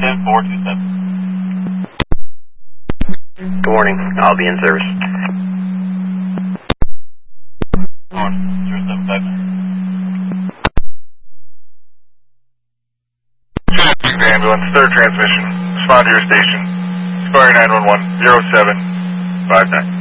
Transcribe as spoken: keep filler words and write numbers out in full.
Negative four two seven. Good morning. I'll be in service. Good morning. zero seven five. Traffic ambulance, third transmission. Respond to your station. Expiring nine one one, zero seven five nine.